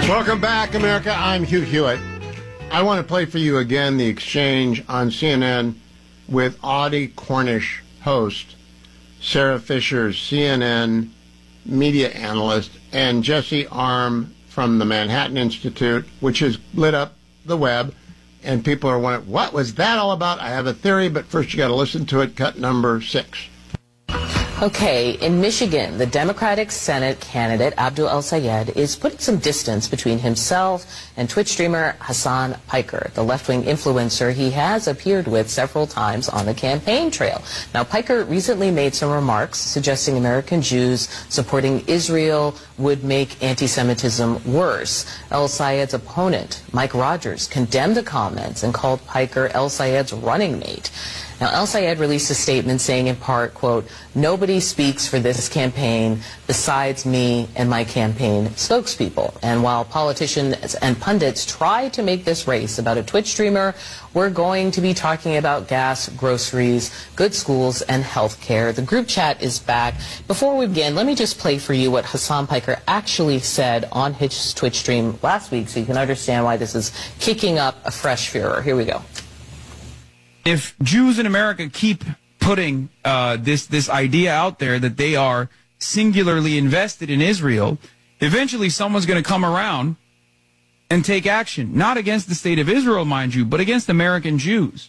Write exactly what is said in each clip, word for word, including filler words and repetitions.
Welcome back, America. I'm Hugh Hewitt. I want to play for you again the exchange on C N N with Audie Cornish, host, Sarah Fisher, C N N media analyst, and Jesse Arm from the Manhattan Institute, which has lit up the web. And people are wondering, what was that all about? I have a theory, but first you got to listen to it. Cut number six. Okay, in Michigan, the Democratic Senate candidate, Abdul El-Sayed, is putting some distance between himself and Twitch streamer Hasan Piker, the left-wing influencer he has appeared with several times on the campaign trail. Now, Piker recently made some remarks suggesting American Jews supporting Israel would make anti-Semitism worse. El-Sayed's opponent, Mike Rogers, condemned the comments and called Piker El-Sayed's running mate. Now, El-Sayed released a statement saying in part, quote, "Nobody speaks for this campaign besides me and my campaign spokespeople." And while politicians and pundits try to make this race about a Twitch streamer, we're going to be talking about gas, groceries, good schools, and health care. The group chat is back. Before we begin, let me just play for you what Hasan Piker actually said on his Twitch stream last week so you can understand why this is kicking up a fresh furor. Here we go. If Jews in America keep putting uh, this this idea out there that they are singularly invested in Israel, eventually someone's going to come around and take action, not against the state of Israel, mind you, but against American Jews.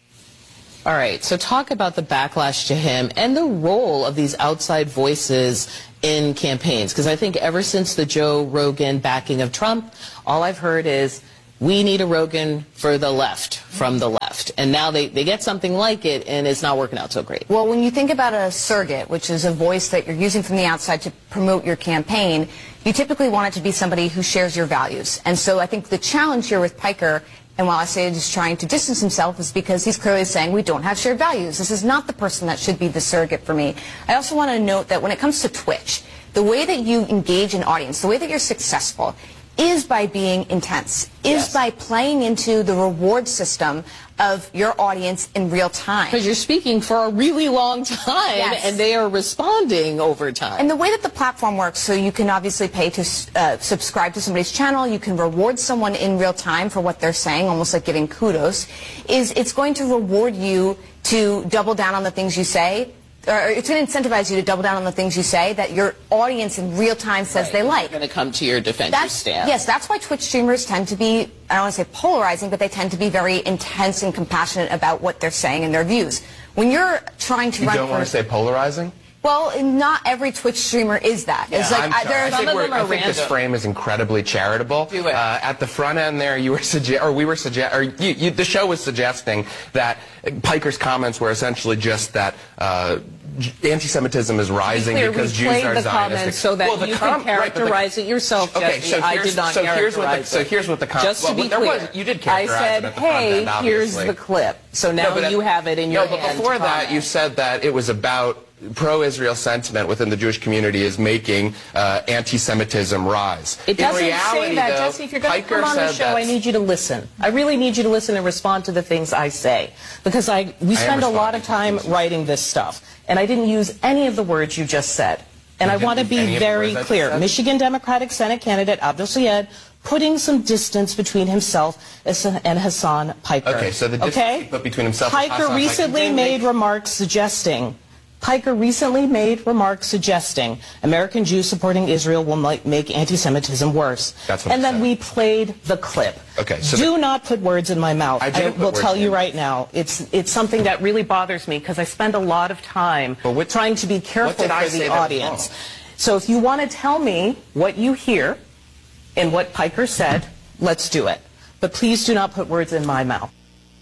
All right, so talk about the backlash to him and the role of these outside voices in campaigns, because I think ever since the Joe Rogan backing of Trump, all I've heard is, we need a Rogan for the left, from the left. And now they, they get something like it, and it's not working out so great. Well, when you think about a surrogate, which is a voice that you're using from the outside to promote your campaign, you typically want it to be somebody who shares your values. And so I think the challenge here with Piker, and while I say he's trying to distance himself, is because he's clearly saying we don't have shared values. This is not the person that should be the surrogate for me. I also want to note that when it comes to Twitch, the way that you engage an audience, the way that you're successful, is by being intense, is Yes. by playing into the reward system of your audience in real time. Because you're speaking for a really long time, Yes. and they are responding over time. And the way that the platform works, so you can obviously pay to uh, subscribe to somebody's channel, you can reward someone in real time for what they're saying, almost like giving kudos, is it's going to reward you to double down on the things you say, or it's going to incentivize you to double down on the things you say that your audience in real time says Right. they like. They're going to come to your defense, your That's, stand. yes, that's why Twitch streamers tend to be, I don't want to say polarizing, but they tend to be very intense and compassionate about what they're saying and their views. When you're trying to You run don't for, want to say polarizing? well, not every Twitch streamer is that. Yeah, it's like I'm I, sorry. there I are Some think, of we're, them are I think this random. frame is incredibly charitable. Do it. Uh, at the front end there, you were sugge- or we were suggest, or you, you, the show was suggesting that Piker's comments were essentially just that uh, j- anti-Semitism is rising Clear, because we Jews played are the Zionistic. comments so that well, the you com- can right, but the- characterize it yourself, Okay, Jesse. so I here's, did not so here's what the, characterize so it. here's what the com- Just to well, be there clear, was, you did I characterize said, it at the front hey, end, here's obviously. the clip. So now No, but you at- have it in your no, but hand. before to that, comment. you said that it was about pro-Israel sentiment within the Jewish community is making uh, anti-Semitism rise. It doesn't In reality, say that, though, Jesse. If you're going to Piker come on the said show, I that's- need you to listen. I really need you to listen and respond to the things I say. Because I we I am spend a lot responding of to time things. writing this stuff. And I didn't use any of the words you just said. And You I want to didn't use any be of the very words I just clear. said? Michigan Democratic Senate candidate Abdul El-Sayed putting some distance between himself and Hasan Piker. Okay, so the distance okay? he put between himself and Piker Hasan Piker recently didn't made make- remarks suggesting Piker recently made remarks suggesting American Jews supporting Israel will might make anti-Semitism worse. That's what and I then said. we played the clip. Okay, so do the- not put words in my mouth. I didn't put will words tell in you your right now. It's it's something that really bothers me because I spend a lot of time But what- trying to be careful did I for say the that was audience. wrong? So if you want to tell me what you hear and what Piker said, let's do it. But please do not put words in my mouth.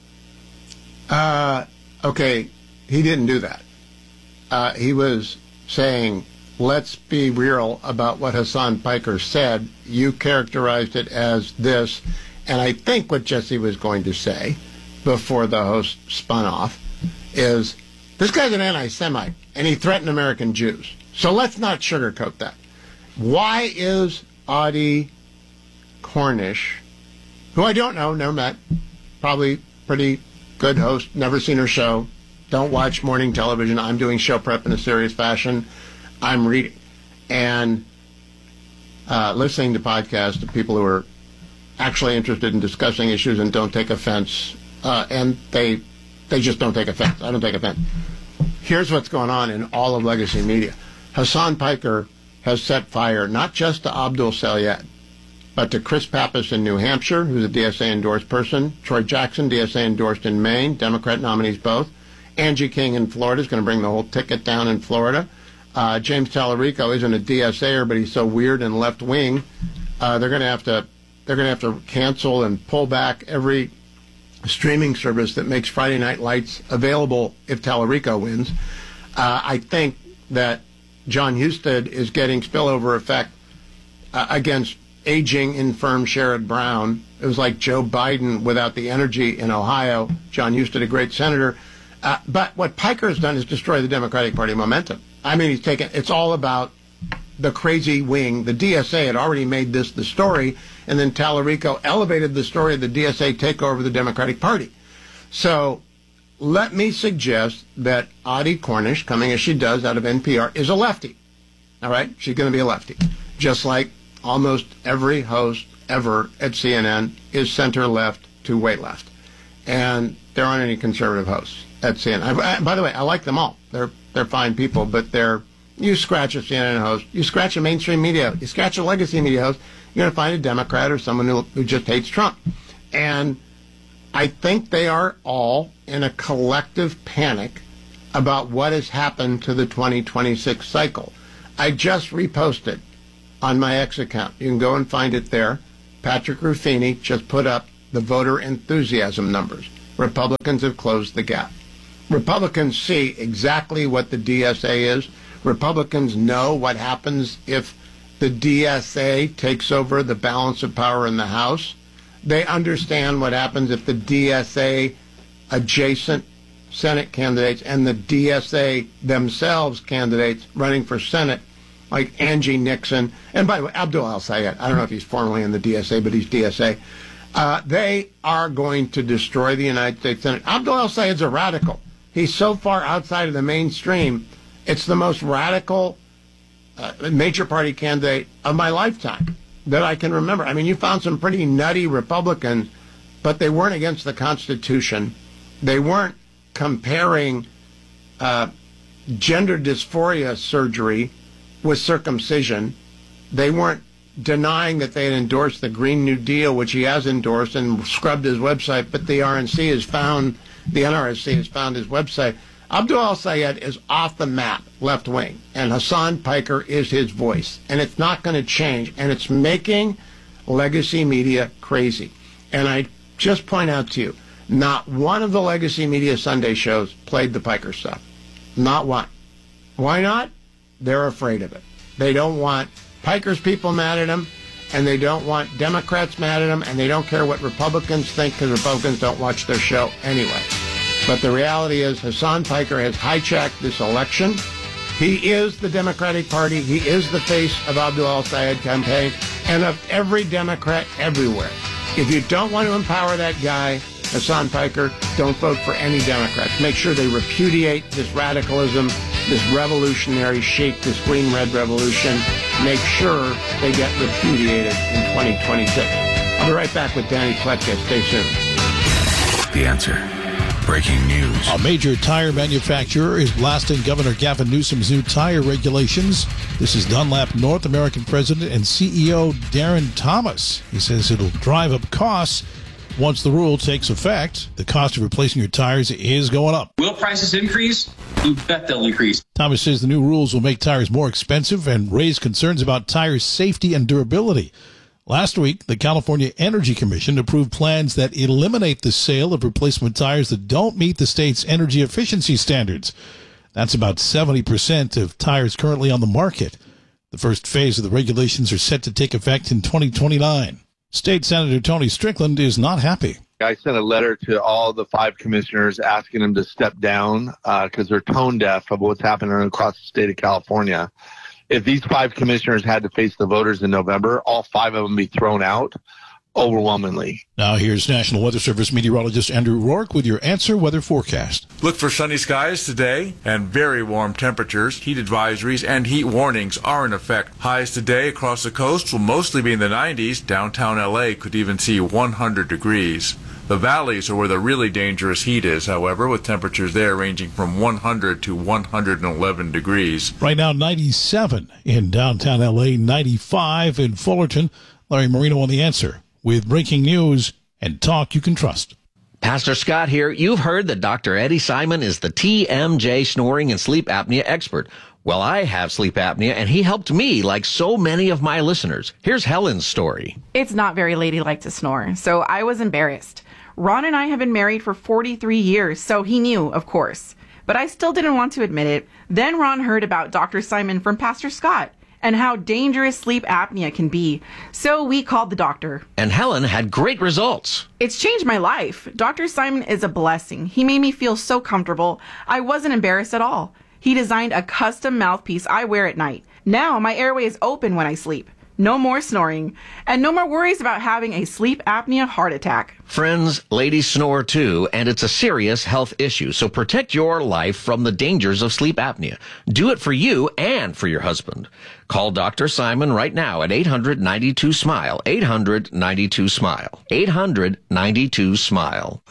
Uh, okay, he didn't do that. Uh, he was saying, let's be real about what Hasan Piker said. You characterized it as this. And I think what Jesse was going to say before the host spun off is, this guy's an anti-Semite, and he threatened American Jews. So let's not sugarcoat that. Why is Audie Cornish, who I don't know, never met, probably pretty good host, never seen her show, don't watch morning television. I'm doing show prep in a serious fashion. I'm reading. And uh, listening to podcasts of people who are actually interested in discussing issues and don't take offense, uh, and they they just don't take offense. I don't take offense. Here's what's going on in all of legacy media. Hasan Piker has set fire not just to Abdul Sayed, but to Chris Pappas in New Hampshire, who's a D S A-endorsed person, Troy Jackson, D S A-endorsed in Maine, Democrat nominees both, Angie King in Florida is going to bring the whole ticket down in Florida. Uh, James Tallarico isn't a D S A-er, but he's so weird and left-wing, uh, they're going to have to they're going to have to cancel and pull back every streaming service that makes Friday Night Lights available if Tallarico wins. Uh, I think that John Husted is getting spillover effect uh, against aging, infirm Sherrod Brown. It was like Joe Biden without the energy in Ohio. John Husted, a great senator. Uh, but what Piker has done is destroy the Democratic Party momentum. I mean, he's taken, it's all about the crazy wing. The D S A had already made this the story, and then Tallarico elevated the story of the D S A takeover of the Democratic Party. So let me suggest that Audie Cornish, coming as she does out of N P R, is a lefty. All right? She's going to be a lefty. Just like almost every host ever at C N N is center-left to way left. And there aren't any conservative hosts at C N N. I, I, by the way, I like them all. They're they're fine people, but they're, you scratch a C N N host, you scratch a mainstream media, you scratch a legacy media host, you're going to find a Democrat or someone who, who just hates Trump. And I think they are all in a collective panic about what has happened to the twenty twenty-six cycle. I just reposted on my X account. You can go and find it there. Patrick Ruffini just put up the voter enthusiasm numbers. Republicans have closed the gap. Republicans see exactly what the D S A is. Republicans know what happens if the D S A takes over the balance of power in the House. They understand what happens if the D S A adjacent Senate candidates and the D S A themselves candidates running for Senate, like Angie Nixon, and by the way, Abdul El-Sayed, I don't know if he's formally in the D S A, but he's D S A, uh, they are going to destroy the United States Senate. Abdul El-Sayed's a radical. He's so far outside of the mainstream, it's the most radical uh, major party candidate of my lifetime that I can remember. I mean, you found some pretty nutty Republicans, but they weren't against the Constitution. They weren't comparing uh, gender dysphoria surgery with circumcision. They weren't denying that they had endorsed the Green New Deal, which he has endorsed and scrubbed his website, but the R N C has found, the N R S C has found his website. Abdul El-Sayed is off the map, left wing, and Hasan Piker is his voice, and it's not going to change, and it's making legacy media crazy. And I just point out to you, not one of the legacy media Sunday shows played the Piker stuff. Not one. Why not? They're afraid of it. They don't want Piker's people mad at him, and they don't want Democrats mad at him, and they don't care what Republicans think because Republicans don't watch their show anyway. But the reality is Hasan Piker has hijacked this election. He is the Democratic Party. He is the face of Abdul El-Sayed campaign and of every Democrat everywhere. If you don't want to empower that guy, Hasan Piker, don't vote for any Democrats. Make sure they repudiate this radicalism, this revolutionary shake, this green-red revolution. Make sure they get repudiated in twenty twenty-six. I'll be right back with Danny Pletka. Stay tuned. The Answer. Breaking news. A major tire manufacturer is blasting Governor Gavin Newsom's new tire regulations. This is Dunlap North American President and C E O Darren Thomas. He says it'll drive up costs. Once the rule takes effect, the cost of replacing your tires is going up. Will prices increase? You bet they'll increase. Thomas says the new rules will make tires more expensive and raise concerns about tires' safety and durability. Last week, the California Energy Commission approved plans that eliminate the sale of replacement tires that don't meet the state's energy efficiency standards. That's about seventy percent of tires currently on the market. The first phase of the regulations are set to take effect in twenty twenty-nine. State Senator Tony Strickland is not happy. I sent a letter to all the five commissioners asking them to step down because uh, they're tone deaf of what's happening across the state of California. If these five commissioners had to face the voters in November, all five of them be thrown out. overwhelmingly. Now here's National Weather Service meteorologist Andrew Rourke with your Answer Weather forecast. Look for sunny skies today and very warm temperatures. Heat advisories and heat warnings are in effect. Highs today across the coast will mostly be in the nineties. Downtown L A could even see one hundred degrees. The valleys are where the really dangerous heat is, however, with temperatures there ranging from one hundred to one hundred eleven degrees. Right now, ninety-seven in downtown L A, ninety-five in Fullerton. Larry Marino on The Answer with breaking news and talk you can trust. Pastor Scott here. You've heard that Doctor Eddie Simon is the T M J snoring and sleep apnea expert. Well, I have sleep apnea, and he helped me like so many of my listeners. Here's Helen's story. It's not very ladylike to snore, so I was embarrassed. Ron and I have been married for forty-three years, so he knew, of course. But I still didn't want to admit it. Then Ron heard about Doctor Simon from Pastor Scott and how dangerous sleep apnea can be. So we called the doctor. And Helen had great results. It's changed my life. Doctor Simon is a blessing. He made me feel so comfortable. I wasn't embarrassed at all. He designed a custom mouthpiece I wear at night. Now my airway is open when I sleep. No more snoring. And no more worries about having a sleep apnea heart attack. Friends, ladies snore too, and it's a serious health issue. So protect your life from the dangers of sleep apnea. Do it for you and for your husband. Call Doctor Simon right now at eight hundred ninety-two SMILE. eight hundred ninety-two SMILE. eight hundred ninety-two SMILE.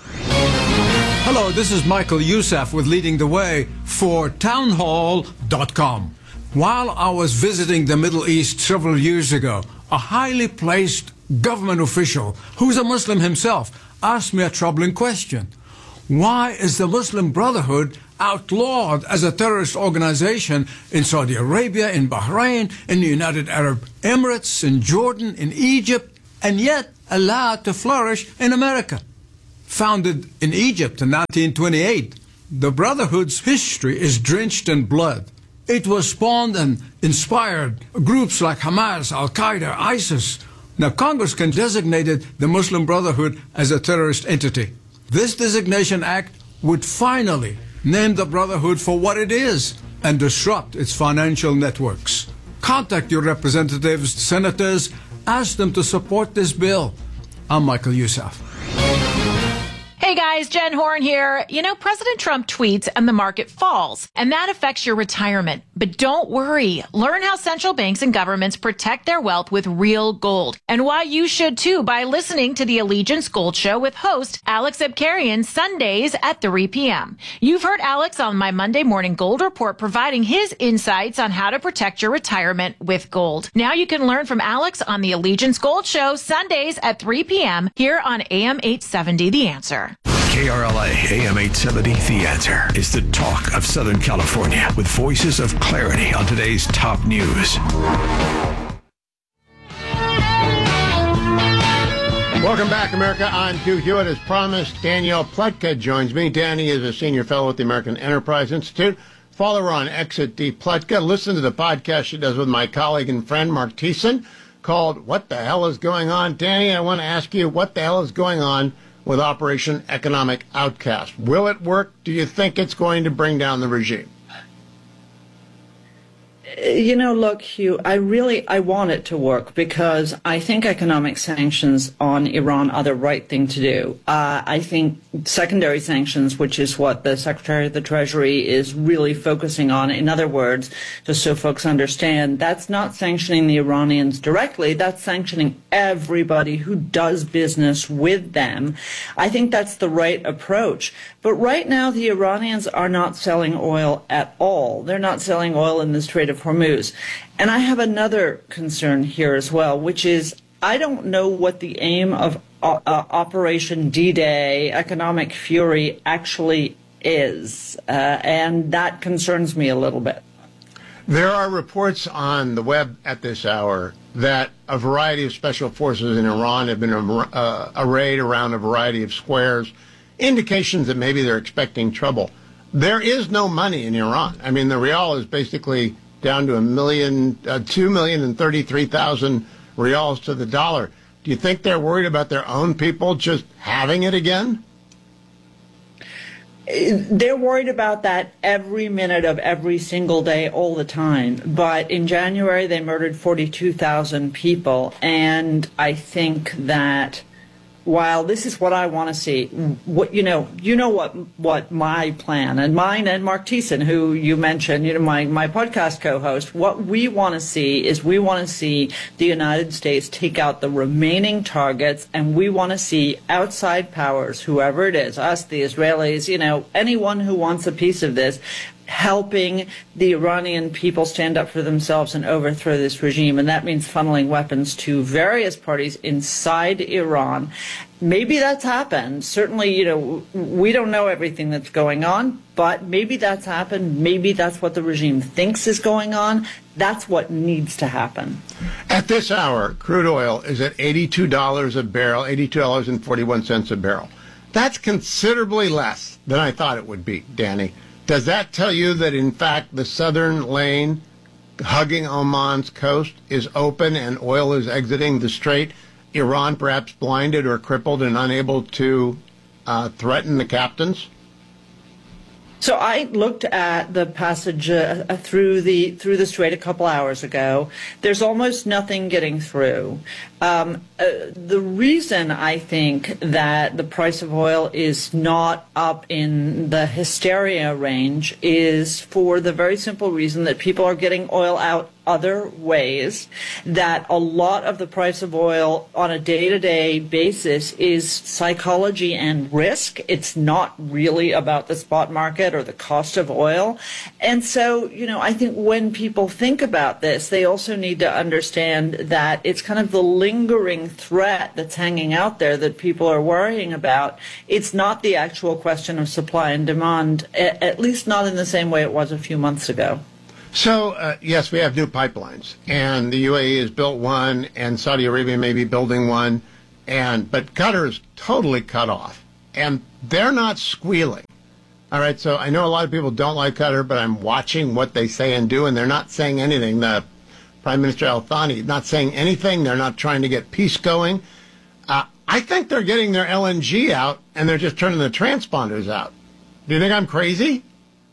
Hello, this is Michael Youssef with Leading the Way for townhall dot com. While I was visiting the Middle East several years ago, a highly placed government official, who's a Muslim himself, asked me a troubling question. Why is the Muslim Brotherhood outlawed as a terrorist organization in Saudi Arabia, in Bahrain, in the United Arab Emirates, in Jordan, in Egypt, and yet allowed to flourish in America? Founded in Egypt in nineteen twenty-eight, the Brotherhood's history is drenched in blood. It was spawned and inspired groups like Hamas, Al-Qaeda, ISIS. Now, Congress can designate the Muslim Brotherhood as a terrorist entity. This designation act would finally name the Brotherhood for what it is and disrupt its financial networks. Contact your representatives, senators, ask them to support this bill. I'm Michael Youssef. Hey guys, Jen Horn here. You know, President Trump tweets and the market falls, and that affects your retirement. But don't worry. Learn how central banks and governments protect their wealth with real gold, and why you should too by listening to the Allegiance Gold Show with host Alex Abkarian Sundays at three p.m. You've heard Alex on my Monday Morning Gold Report providing his insights on how to protect your retirement with gold. Now you can learn from Alex on the Allegiance Gold Show Sundays at three p.m. here on A M eight seventy The Answer. K R L A A M eight seventy The Answer is the talk of Southern California with voices of clarity on today's top news. Welcome back, America. I'm Hugh Hewitt. As promised, Danielle Pletka joins me. Danny is a senior fellow at the American Enterprise Institute. Follow her on X at D. Pletka. Listen to the podcast she does with my colleague and friend, Mark Thiessen, called What the Hell is Going On? Danny, I want to ask you, what the hell is going on with Operation Economic Outcast? Will it work? Do you think it's going to bring down the regime? You know, look, Hugh, I really, I want it to work because I think economic sanctions on Iran are the right thing to do. Uh, I think secondary sanctions, which is what the Secretary of the Treasury is really focusing on, in other words, just so folks understand, that's not sanctioning the Iranians directly, that's sanctioning everybody who does business with them. I think that's the right approach. But right now, the Iranians are not selling oil at all. They're not selling oil in the Strait of Hormuz. And I have another concern here as well, which is I don't know what the aim of uh, uh, Operation D-Day, Economic Fury, actually is. Uh, and that concerns me a little bit. There are reports on the web at this hour that a variety of special forces in Iran have been uh, arrayed around a variety of squares, indications that maybe they're expecting trouble. There is no money in Iran. I mean, the rial is basically down to a million, uh, two million and thirty-three thousand rials to the dollar. Do you think they're worried about their own people just having it again? They're worried about that every minute of every single day, all the time. But in January, they murdered forty-two thousand people. And I think that while this is what I want to see, what you know, you know what what my plan and mine and Mark Thiessen, who you mentioned, you know, my my podcast co-host, what we want to see is we want to see the United States take out the remaining targets, and we want to see outside powers, whoever it is, us, the Israelis, you know, anyone who wants a piece of this, helping the Iranian people stand up for themselves and overthrow this regime. And that means funneling weapons to various parties inside Iran. Maybe that's happened. Certainly, you know, we don't know everything that's going on, but maybe that's happened. Maybe that's what the regime thinks is going on. That's what needs to happen. At this hour, crude oil is at eighty-two dollars a barrel, eighty-two dollars and forty-one cents a barrel. That's considerably less than I thought it would be, Danny. Does that tell you that, in fact, the southern lane hugging Oman's coast is open and oil is exiting the strait? Iran perhaps blinded or crippled and unable to uh, threaten the captains? So I looked at the passage uh, through the through the strait a couple hours ago. There's almost nothing getting through. Um, uh, the reason I think that the price of oil is not up in the hysteria range is for the very simple reason that people are getting oil out other ways, that a lot of the price of oil on a day-to-day basis is psychology and risk. It's not really about the spot market or the cost of oil. And so, you know, I think when people think about this, they also need to understand that it's kind of the lingering threat that's hanging out there that people are worrying about. It's not the actual question of supply and demand, at least not in the same way it was a few months ago. So, uh, yes, we have new pipelines, and the U A E has built one, and Saudi Arabia may be building one, and but Qatar is totally cut off, and they're not squealing. All right, so I know a lot of people don't like Qatar, but I'm watching what they say and do, and they're not saying anything. The Prime Minister Al-Thani not saying anything. They're not trying to get peace going. Uh, I think they're getting their L N G out, and they're just turning the transponders out. Do you think I'm crazy?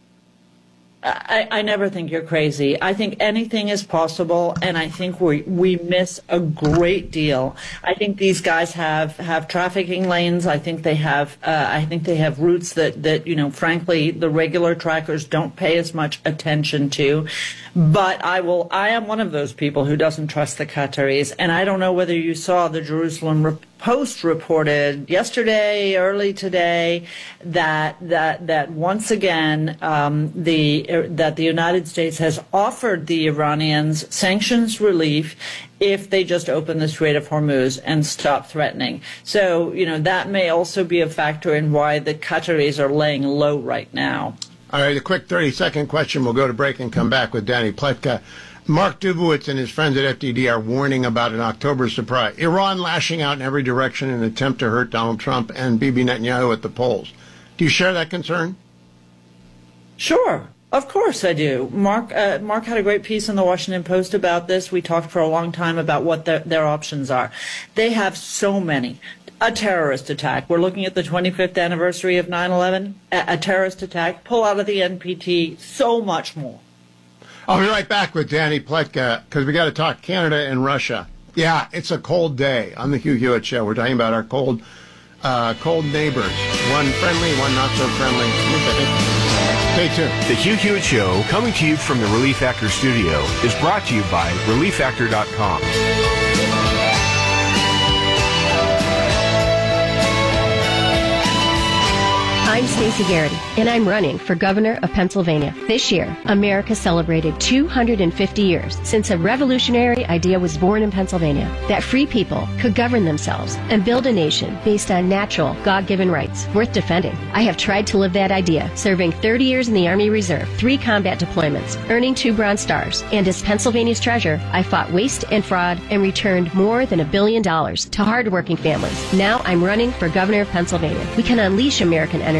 I, I never think you're crazy. I think anything is possible, and I think we we miss a great deal. I think these guys have, have trafficking lanes. I think they have uh, I think they have routes that, that you know, frankly, the regular trackers don't pay as much attention to. But I will. I am one of those people who doesn't trust the Qataris, and I don't know whether you saw the Jerusalem Post reported yesterday, early today, that that that once again um, the uh, that the United States has offered the Iranians sanctions relief if they just open the Strait of Hormuz and stop threatening. So, you know, that may also be a factor in why the Qataris are laying low right now. All right, a quick thirty-second question. We'll go to break and come back with Danny Pletka. Mark Dubowitz and his friends at F D D are warning about an October surprise. Iran lashing out in every direction in an attempt to hurt Donald Trump and Bibi Netanyahu at the polls. Do you share that concern? Sure. Of course I do. Mark uh, Mark had a great piece in the Washington Post about this. We talked for a long time about what their, their options are. They have so many. A terrorist attack. We're looking at the twenty-fifth anniversary of nine eleven. A, a terrorist attack. Pull out of the N P T. So much more. I'll be right back with Danny Pletka because we got to talk Canada and Russia. Yeah, it's a cold day on the Hugh Hewitt Show. We're talking about our cold, uh, cold neighbors. One friendly, one not so friendly. Stay tuned. The Hugh Hewitt Show, coming to you from the Relief Factor studio, is brought to you by relief factor dot com. I'm Stacey Garrity, and I'm running for governor of Pennsylvania. This year, America celebrated two hundred fifty years since a revolutionary idea was born in Pennsylvania, that free people could govern themselves and build a nation based on natural, God-given rights worth defending. I have tried to live that idea, serving thirty years in the Army Reserve, three combat deployments, earning two Bronze Stars, and as Pennsylvania's treasurer, I fought waste and fraud and returned more than a billion dollars to hardworking families. Now I'm running for governor of Pennsylvania. We can unleash American energy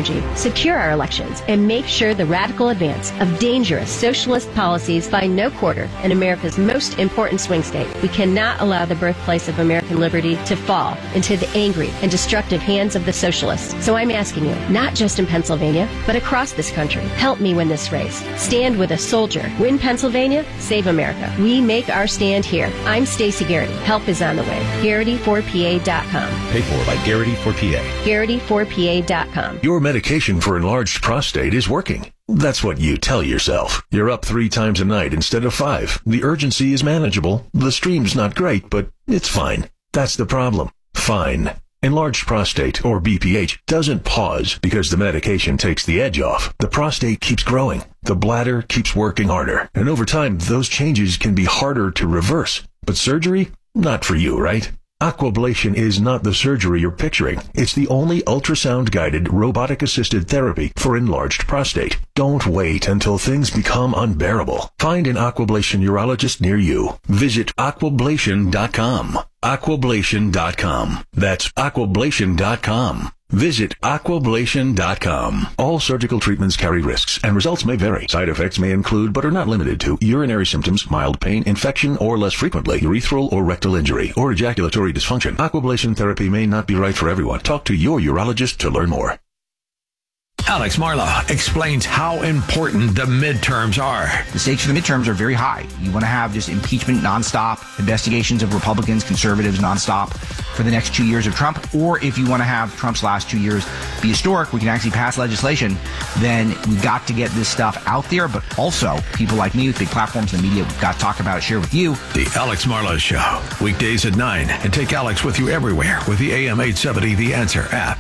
energy, secure our elections, and make sure the radical advance of dangerous socialist policies find no quarter in America's most important swing state. We cannot allow the birthplace of American liberty to fall into the angry and destructive hands of the socialists. So I'm asking you, not just in Pennsylvania, but across this country, help me win this race. Stand with a soldier. Win Pennsylvania, save America. We make our stand here. I'm Stacey Garrity. Help is on the way. Garrity four P A dot com. Paid for by Garrity for P A. Garrity four P A dot com. Your medication for enlarged prostate is working. That's what you tell yourself. You're up three times a night instead of five. The urgency is manageable. The stream's not great, but it's fine. That's the problem. Fine. Enlarged prostate, or B P H, doesn't pause because the medication takes the edge off. The prostate keeps growing. The bladder keeps working harder. And over time, those changes can be harder to reverse. But surgery? Not for you, right? Aquablation is not the surgery you're picturing. It's the only ultrasound-guided, robotic-assisted therapy for enlarged prostate. Don't wait until things become unbearable. Find an Aquablation urologist near you. Visit aquablation dot com. aquablation dot com. That's aquablation dot com. Visit aquablation dot com. All surgical treatments carry risks, and results may vary. Side effects may include, but are not limited to, urinary symptoms, mild pain, infection, or less frequently, urethral or rectal injury, or ejaculatory dysfunction. Aquablation therapy may not be right for everyone. Talk to your urologist to learn more. Alex Marlow explains how important the midterms are. The stakes for the midterms are very high. You want to have just impeachment nonstop, investigations of Republicans, conservatives nonstop for the next two years of Trump. Or if you want to have Trump's last two years be historic, we can actually pass legislation, then we've got to get this stuff out there. But also, people like me with big platforms in the media, we've got to talk about it, share with you. The Alex Marlow Show, weekdays at nine. And take Alex with you everywhere with the A M eight seventy The Answer app.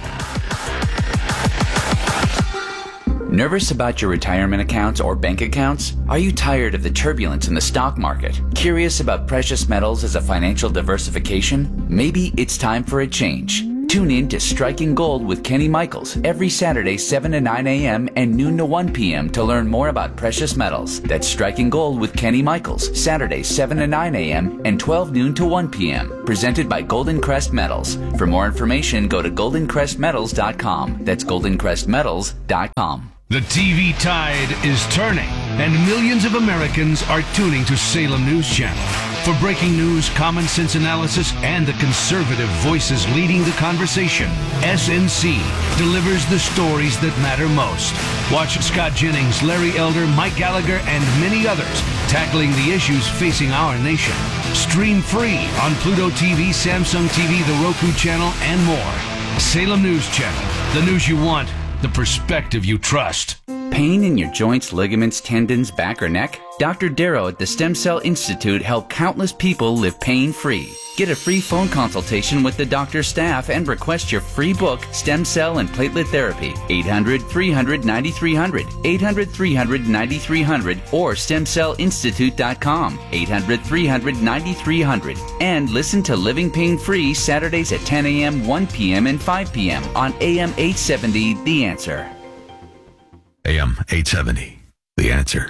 Nervous about your retirement accounts or bank accounts? Are you tired of the turbulence in the stock market? Curious about precious metals as a financial diversification? Maybe it's time for a change. Tune in to Striking Gold with Kenny Michaels every Saturday, seven to nine a.m. and noon to one p.m. to learn more about precious metals. That's Striking Gold with Kenny Michaels, Saturday, seven to nine a.m. and twelve noon to one p.m. Presented by Golden Crest Metals. For more information, go to golden crest metals dot com. That's golden crest metals dot com. The T V tide is turning, and millions of Americans are tuning to Salem News Channel. For breaking news, common sense analysis, and the conservative voices leading the conversation, S N C delivers the stories that matter most. Watch Scott Jennings, Larry Elder, Mike Gallagher, and many others tackling the issues facing our nation. Stream free on Pluto T V, Samsung T V, the Roku channel, and more. Salem News Channel, the news you want, the perspective you trust. Pain in your joints, ligaments, tendons, back, or neck? Doctor Darrow at the Stem Cell Institute helped countless people live pain-free. Get a free phone consultation with the doctor's staff and request your free book, Stem Cell and Platelet Therapy. eight hundred, three hundred, ninety-three hundred, eight hundred, three hundred, ninety-three hundred, or stem cell institute dot com, eight hundred, three hundred, ninety-three hundred. And listen to Living Pain Free Saturdays at ten a.m., one p.m., and five p.m. on A M eight seventy, The Answer. A M eight seventy, The Answer.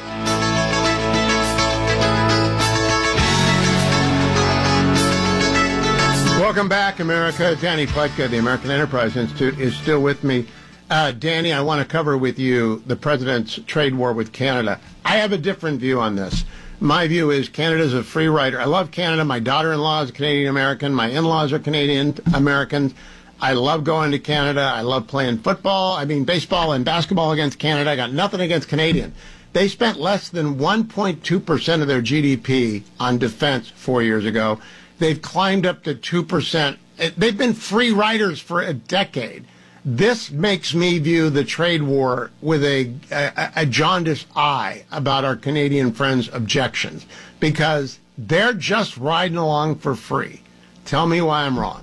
Welcome back, America. Danny Pletka, the American Enterprise Institute, is still with me. Uh, Danny, I want to cover with you the president's trade war with Canada. I have a different view on this. My view is Canada's a free rider. I love Canada. My daughter-in-law is Canadian American. My in-laws are Canadian Americans. I love going to Canada. I love playing football. I mean, baseball and basketball against Canada. I got nothing against Canadians. They spent less than one point two percent of their G D P on defense four years ago. They've climbed up to two percent. They've been free riders for a decade. This makes me view the trade war with a, a, a jaundiced eye about our Canadian friends' objections, because they're just riding along for free. Tell me why I'm wrong.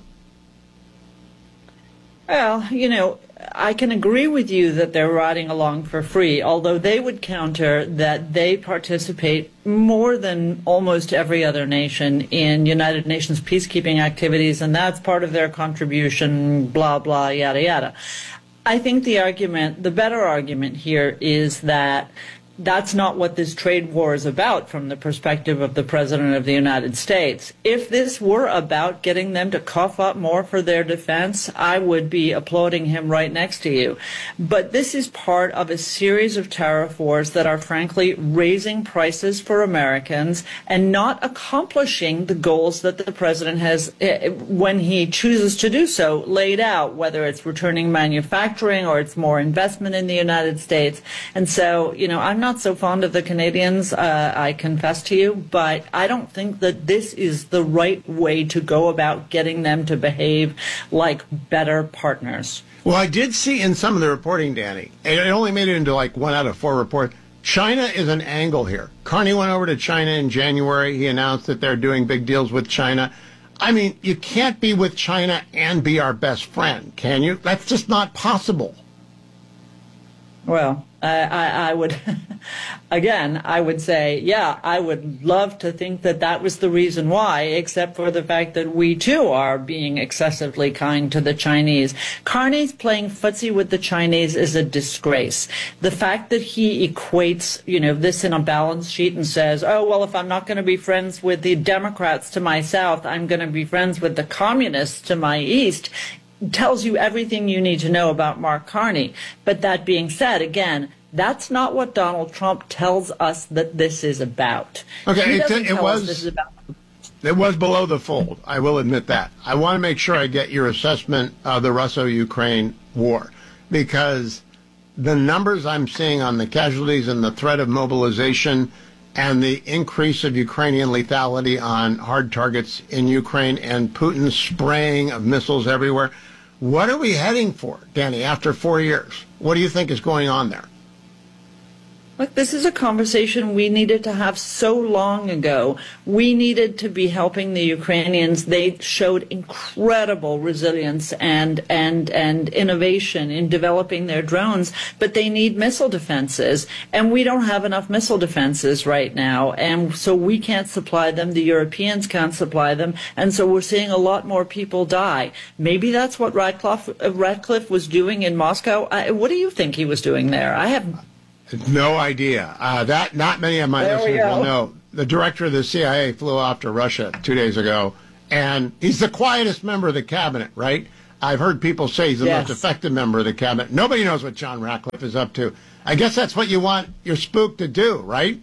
Well, you know, I can agree with you that they're riding along for free, although they would counter that they participate more than almost every other nation in United Nations peacekeeping activities, and that's part of their contribution, blah, blah, yada, yada. I think the argument, the better argument here is that that's not what this trade war is about from the perspective of the President of the United States. If this were about getting them to cough up more for their defense, I would be applauding him right next to you. But this is part of a series of tariff wars that are frankly raising prices for Americans and not accomplishing the goals that the President has, when he chooses to do so, laid out, whether it's returning manufacturing or it's more investment in the United States. And so, you know, I'm not so fond of the Canadians, uh, I confess to you, but I don't think that this is the right way to go about getting them to behave like better partners. Well, I did see in some of the reporting, Danny, it only made it into like one out of four reports. China is an angle here. Carney went over to China in January. He announced that they're doing big deals with China. I mean, you can't be with China and be our best friend, can you? That's just not possible. Well, I, I, I would, again, I would say, yeah, I would love to think that that was the reason why, except for the fact that we, too, are being excessively kind to the Chinese. Carney's playing footsie with the Chinese is a disgrace. The fact that he equates, you know, this in a balance sheet and says, oh, well, if I'm not going to be friends with the Democrats to my south, I'm going to be friends with the communists to my east, tells you everything you need to know about Mark Carney. But that being said, again, that's not what Donald Trump tells us that this is about. Okay, it, it, it was this is about. It was below the fold. I will admit that. I want to make sure I get your assessment of the Russo-Ukraine war, because the numbers I'm seeing on the casualties and the threat of mobilization and the increase of Ukrainian lethality on hard targets in Ukraine and Putin's spraying of missiles everywhere. What are we heading for, Danny, after four years? What do you think is going on there? Look, this is a conversation we needed to have so long ago. We needed to be helping the Ukrainians. They showed incredible resilience and and and innovation in developing their drones, but they need missile defenses, and we don't have enough missile defenses right now, and so we can't supply them. The Europeans can't supply them, and so we're seeing a lot more people die. Maybe that's what Radcliffe, uh, Radcliffe was doing in Moscow. I, what do you think he was doing there? I have no idea. Uh, that not many of my There we listeners go. will know. The director of the C I A flew off to Russia two days ago, and he's the quietest member of the cabinet, right? I've heard people say he's the Yes. most effective member of the cabinet. Nobody knows what John Ratcliffe is up to. I guess that's what you want your spook to do, right?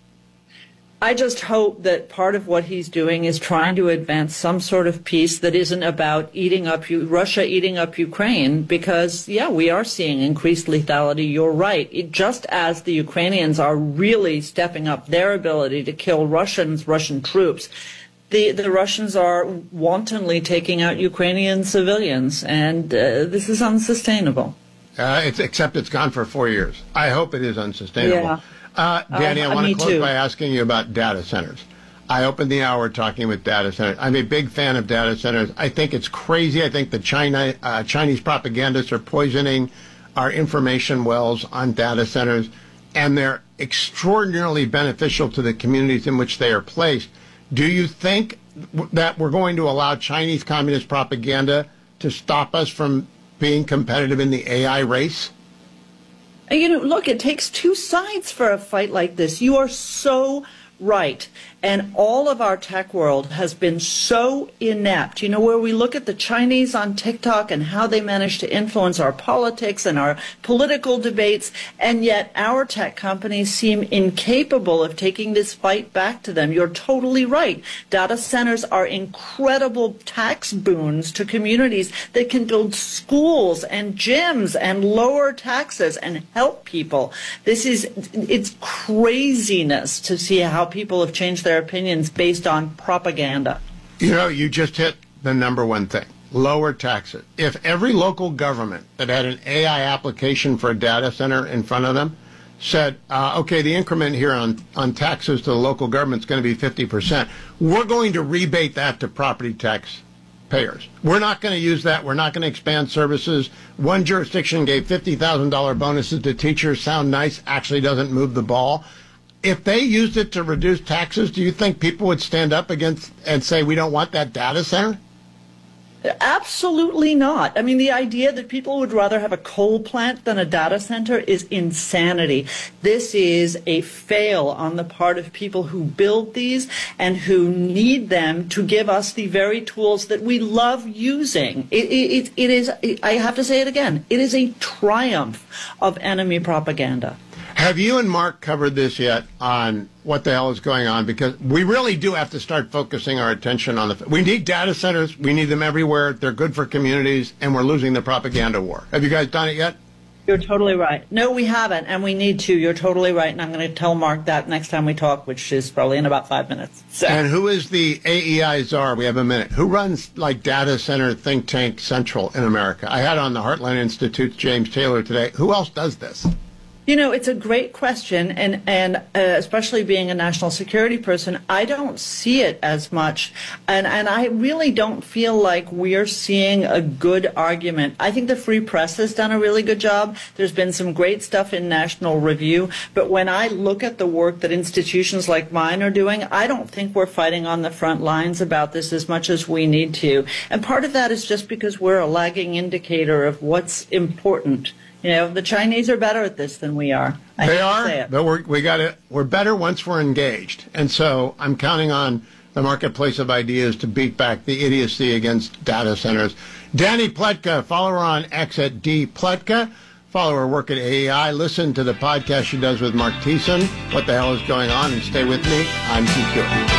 I just hope that part of what he's doing is trying to advance some sort of peace that isn't about eating up U- Russia eating up Ukraine, because, yeah, we are seeing increased lethality. You're right. It, just as the Ukrainians are really stepping up their ability to kill Russians, Russian troops, the, the Russians are wantonly taking out Ukrainian civilians, and uh, this is unsustainable. Uh, it's, except it's gone for four years. I hope it is unsustainable. Yeah. Uh, Danny, Uh, I want me to close too. by asking you about data centers. I opened the hour talking with data centers. I'm a big fan of data centers. I think it's crazy. I think the China uh, Chinese propagandists are poisoning our information wells on data centers, and they're extraordinarily beneficial to the communities in which they are placed. Do you think w- that we're going to allow Chinese communist propaganda to stop us from being competitive in the A I race? You know, look, it takes two sides for a fight like this. You are so right. And all of our tech world has been so inept. You know, where we look at the Chinese on TikTok and how they manage to influence our politics and our political debates, and yet our tech companies seem incapable of taking this fight back to them. You're totally right. Data centers are incredible tax boons to communities that can build schools and gyms and lower taxes and help people. This is, it's craziness to see how people have changed their opinions based on propaganda. You know, you just hit the number one thing. Lower taxes. If every local government that had an A I application for a data center in front of them said, uh, okay, the increment here on, on taxes to the local government is going to be fifty percent, we're going to rebate that to property tax payers. We're not going to use that. We're not going to expand services. One jurisdiction gave fifty thousand dollars bonuses to teachers. Sound nice, actually doesn't move the ball. If they used it to reduce taxes, do you think people would stand up against and say we don't want that data center? Absolutely not. I mean, the idea that people would rather have a coal plant than a data center is insanity. This is a fail on the part of people who build these and who need them to give us the very tools that we love using. It, it, it is, I have to say it again, it is a triumph of enemy propaganda. Have you and Mark covered this yet on what the hell is going on? Because we really do have to start focusing our attention on the... We need data centers. We need them everywhere. They're good for communities, and we're losing the propaganda war. Have you guys done it yet? You're totally right. No, we haven't, and we need to. You're totally right, and I'm going to tell Mark that next time we talk, which is probably in about five minutes. So. And who is the A E I czar? We have a minute. Who runs, like, Data Center Think Tank Central in America? I had on the Heartland Institute's James Taylor today. Who else does this? You know, it's a great question, and, and uh, especially being a national security person, I don't see it as much, and, and I really don't feel like we're seeing a good argument. I think the Free Press has done a really good job. There's been some great stuff in National Review, but when I look at the work that institutions like mine are doing, I don't think we're fighting on the front lines about this as much as we need to. And part of that is just because we're a lagging indicator of what's important. You know, the Chinese are better at this than we are. I they are, but we're, we got it. We're better once we're engaged. And so I'm counting on the marketplace of ideas to beat back the idiocy against data centers. Danny Pletka, follow her on X at D Pletka. Follow her work at A E I. Listen to the podcast she does with Mark Thiessen, What the Hell is Going On, and stay with me. I'm T Q.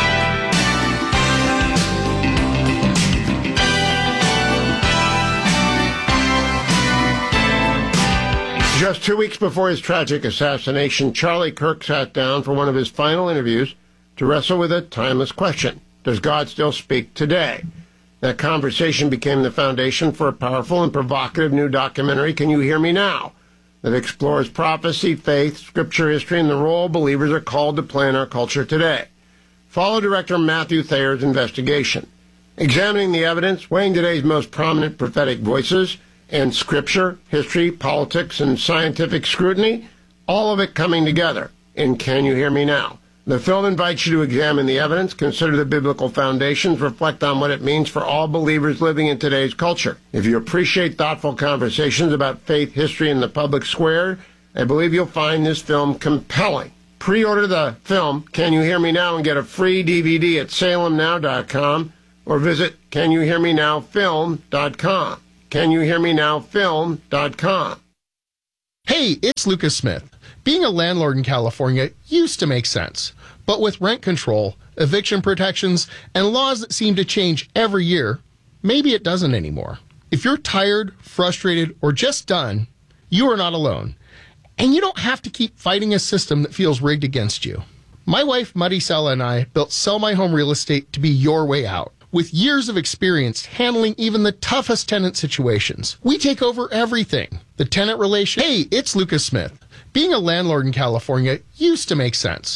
Just two weeks before his tragic assassination, Charlie Kirk sat down for one of his final interviews to wrestle with a timeless question. Does God still speak today? That conversation became the foundation for a powerful and provocative new documentary, Can You Hear Me Now?, that explores prophecy, faith, scripture, history, and the role believers are called to play in our culture today. Follow director Matthew Thayer's investigation, examining the evidence, weighing today's most prominent prophetic voices, and scripture, history, politics, and scientific scrutiny, all of it coming together in Can You Hear Me Now? The film invites you to examine the evidence, consider the biblical foundations, reflect on what it means for all believers living in today's culture. If you appreciate thoughtful conversations about faith, history, and the public square, I believe you'll find this film compelling. Pre-order the film, Can You Hear Me Now?, and get a free D V D at salem now dot com or visit can you hear me now film dot com. can you hear me now film dot com. Hey, it's Lucas Smith. Being a landlord in California used to make sense, but with rent control, eviction protections, and laws that seem to change every year, maybe it doesn't anymore. If you're tired, frustrated, or just done, you are not alone. And you don't have to keep fighting a system that feels rigged against you. My wife, Maricela, and I built Sell My Home Real Estate to be your way out. With years of experience handling even the toughest tenant situations, we take over everything. The tenant relation. Hey, it's Lucas Smith. Being a landlord in California used to make sense,